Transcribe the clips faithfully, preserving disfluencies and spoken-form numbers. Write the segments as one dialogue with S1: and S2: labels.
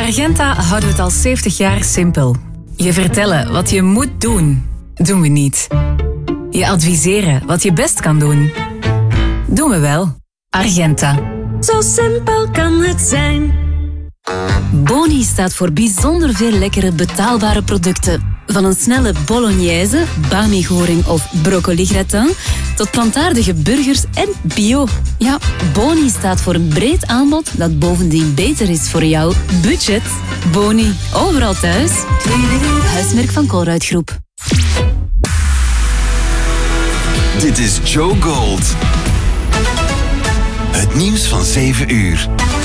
S1: Argenta houden we het al zeventig jaar simpel. Je vertellen wat je moet doen, doen we niet. Je adviseren wat je best kan doen, doen we wel. Argenta.
S2: Zo simpel kan het zijn.
S1: Boni staat voor bijzonder veel lekkere betaalbare producten. Van een snelle bolognese, bami-goring of broccoli-gratin tot plantaardige burgers en bio. Ja, Boni staat voor een breed aanbod dat bovendien beter is voor jouw budget. Boni, overal thuis. Huismerk van Colruyt Groep.
S3: Dit is Joe Gold. Het nieuws van zeven uur.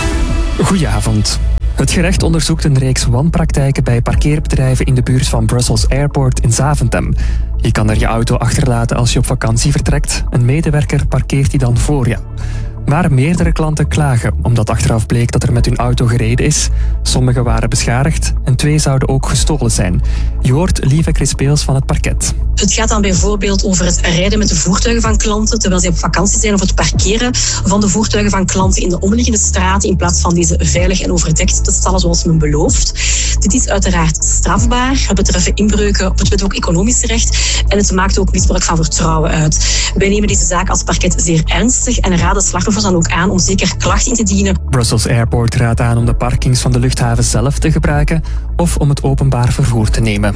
S4: Goedenavond. Het gerecht onderzoekt een reeks wanpraktijken bij parkeerbedrijven in de buurt van Brussels Airport in Zaventem. Je kan er je auto achterlaten als je op vakantie vertrekt. Een medewerker parkeert die dan voor je. Maar meerdere klanten klagen, omdat achteraf bleek dat er met hun auto gereden is. Sommige waren beschadigd en twee zouden ook gestolen zijn. Je hoort Lieve Crispeels van het parket.
S5: Het gaat dan bijvoorbeeld over het rijden met de voertuigen van klanten terwijl ze op vakantie zijn, of het parkeren van de voertuigen van klanten in de omliggende straten in plaats van deze veilig en overdekt te stallen zoals men belooft. Dit is uiteraard strafbaar. Het betreft inbreuken, het betreft ook economisch recht en het maakt ook misbruik van vertrouwen uit. Wij nemen deze zaak als parket zeer ernstig en raden slachtoffers dan ook aan om zeker klacht in te dienen.
S4: Brussels Airport raadt aan om de parkings van de luchthaven zelf te gebruiken of om het openbaar vervoer te nemen.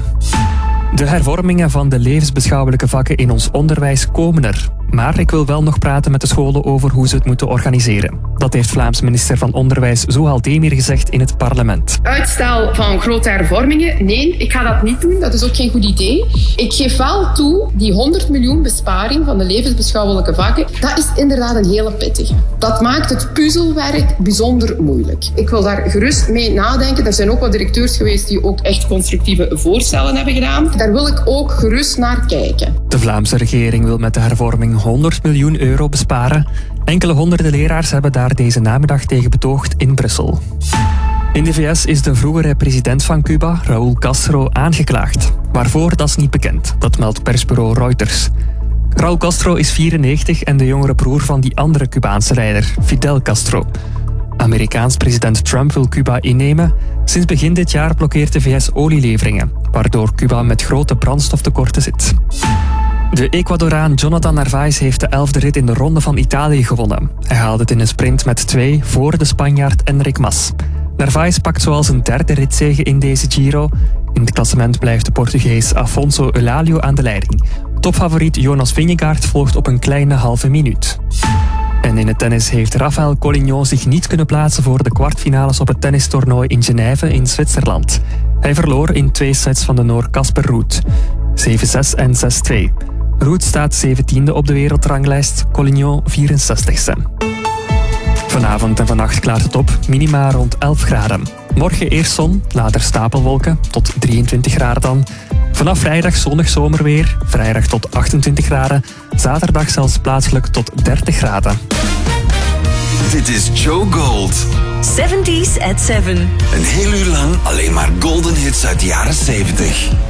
S4: De hervormingen van de levensbeschouwelijke vakken in ons onderwijs komen er. Maar ik wil wel nog praten met de scholen over hoe ze het moeten organiseren. Dat heeft Vlaams minister van Onderwijs Zuhal Demir gezegd in het parlement.
S6: Uitstel van grote hervormingen? Nee, ik ga dat niet doen. Dat is ook geen goed idee. Ik geef wel toe, die honderd miljoen besparing van de levensbeschouwelijke vakken, dat is inderdaad een hele pittige. Dat maakt het puzzelwerk bijzonder moeilijk. Ik wil daar gerust mee nadenken. Er zijn ook wat directeurs geweest die ook echt constructieve voorstellen hebben gedaan. Daar wil ik ook gerust naar kijken.
S4: De Vlaamse regering wil met de hervorming honderd miljoen euro besparen. Enkele honderden leraars hebben daar deze namiddag tegen betoogd in Brussel. In de V S is de vroegere president van Cuba, Raúl Castro, aangeklaagd. Waarvoor, dat is niet bekend. Dat meldt persbureau Reuters. Raúl Castro is vierennegentig en de jongere broer van die andere Cubaanse leider, Fidel Castro. Amerikaans president Trump wil Cuba innemen. Sinds begin dit jaar blokkeert de V S olieleveringen, waardoor Cuba met grote brandstoftekorten zit. De Ecuadoraan Jonathan Narvaez heeft de elfde rit in de Ronde van Italië gewonnen. Hij haalde het in een sprint met twee voor de Spanjaard Enric Mas. Narvaez pakt zoals een derde ritzege in deze Giro. In het klassement blijft de Portugees Afonso Eulálio aan de leiding. Topfavoriet Jonas Vingegaard volgt op een kleine halve minuut. En in het tennis heeft Rafael Collignon zich niet kunnen plaatsen voor de kwartfinales op het tennistoernooi in Genève in Zwitserland. Hij verloor in twee sets van de Noor Casper Ruud. zeven zes en zes twee. Ruud staat zeventiende op de wereldranglijst, Collignon vierenzestigste. Vanavond en vannacht klaart het op, minima rond elf graden. Morgen eerst zon, later stapelwolken, tot drieëntwintig graden dan. Vanaf vrijdag zonnig zomerweer, vrijdag tot achtentwintig graden. Zaterdag zelfs plaatselijk tot dertig graden.
S3: Dit is Joe Gold.
S2: zeventies at seven.
S3: Een heel uur lang alleen maar golden hits uit de jaren zeventig.